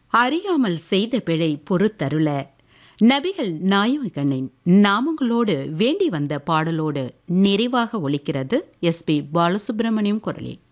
அறியாமல் செய்த பிழை பொறுத்தருள நபிகள் நாயகனின் நாமங்களோடு வேண்டி வந்த பாடலோடு நிறைவாக ஒலிக்கிறது எஸ்பி பாலசுப்ரமணியம் குரலில்.